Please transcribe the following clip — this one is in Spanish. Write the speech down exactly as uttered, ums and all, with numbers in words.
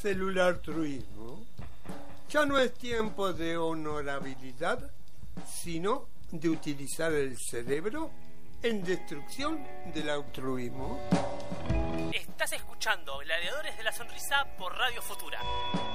célula altruismo. Ya no es tiempo de honorabilidad, sino de utilizar el cerebro en destrucción del altruismo. Estás escuchando Gladiadores de la Sonrisa por Radio Futura.